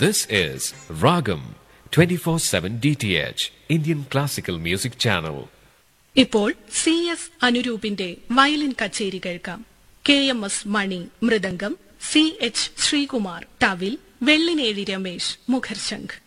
This is Ragam 24/7 DTH Indian Classical Music Channel. ഇപ്പോൾ CS അനുരൂപിന്റെ violin കച്ചേരി കേൾക്കാം. KMS മണി mridangam, CH Sreekumar thavil, Vellinezhi Ramesh മുഖർശംഖ്.